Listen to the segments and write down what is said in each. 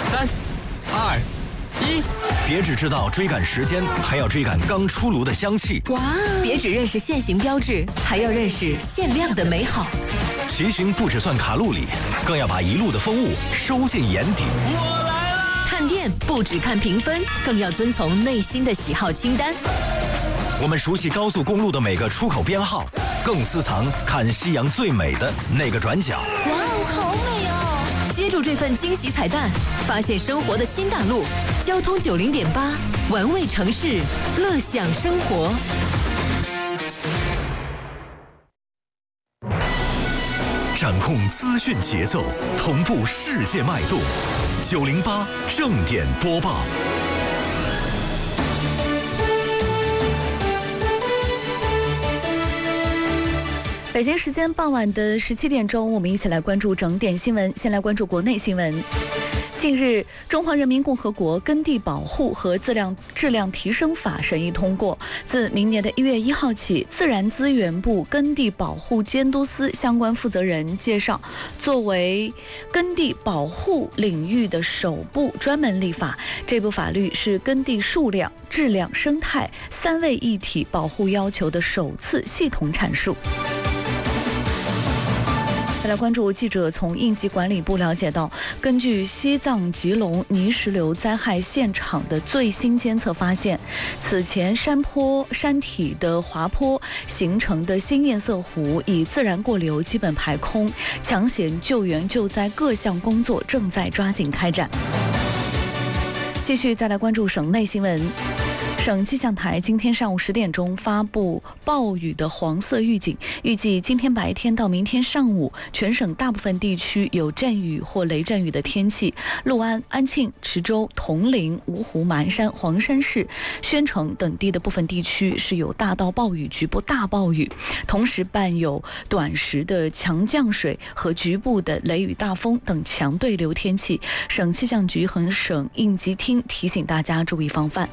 3、2、1， 别只知道追赶时间，还要追赶刚出炉的香气。 哇！别只认识现行标志，还要认识限量的美好。 骑行不只算卡路里，更要把一路的风物收进眼底。 我来啦！ 看店不只看评分，更要遵从内心的喜好清单。 我们熟悉高速公路的每个出口编号，更私藏看夕阳最美的那个转角。 哇哦，好美哦！接住这份惊喜彩蛋，发现生活的新大陆。交通90.8，玩味城市，乐享生活。 掌控资讯节奏，同步世界脉动。908正点播报。 北京时间傍晚的17点钟，我们一起来关注整点新闻。先来关注国内新闻。近日，《中华人民共和国耕地保护和质量提升法》审议通过，自明年的1月1号起，自然资源部耕地保护监督司相关负责人介绍，作为耕地保护领域的首部专门立法。这部法律是耕地数量、质量、生态3位一体保护要求的首次系统阐述。再来关注记者从应急管理部了解到，根据西藏吉隆泥石流灾害现场的最新监测发现，此前山体的滑坡形成的新堰塞湖已自然过流基本排空，抢险救援救灾各项工作正在抓紧开展。继续再来关注省内新闻。省气象台今天上午10点钟发布暴雨的黄色预警，预计今天白天到明天上午，全省大部分地区有阵雨或雷阵雨的天气。六安、安庆、池州、铜陵、芜湖、马鞍山、黄山市、宣城等地的部分地区是有大到暴雨、局部大暴雨，同时伴有短时的强降水和局部的雷雨大风等强对流天气。省气象局和省应急厅提醒大家注意防范。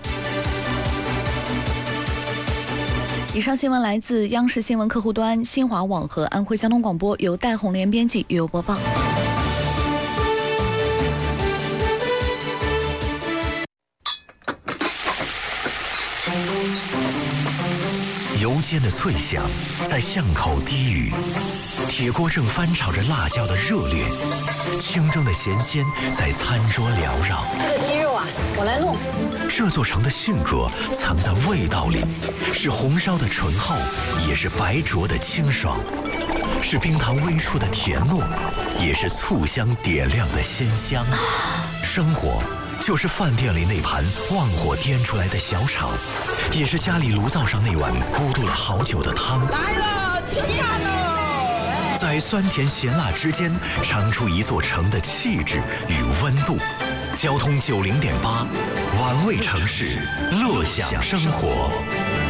以上新闻来自央视新闻客户端、新华网和安徽交通广播，由戴红莲编辑，由播报。 油煎的脆响在巷口低语，铁锅正翻炒着辣椒的热烈，清蒸的咸鲜在餐桌缭绕。 这个鸡肉啊，我来弄。 这座城的性格藏在味道里，是红烧的醇厚，也是白灼的清爽，是冰糖微触的甜糯，也是醋香点亮的鲜香。生活就是饭店里那盘旺火颠出来的小炒，也是家里炉灶上那碗咕嘟了好久的汤。 来了，吃饭喽！ 在酸甜咸辣之间，尝出一座城的气质与温度。交通90.8，玩味城市，乐享生活。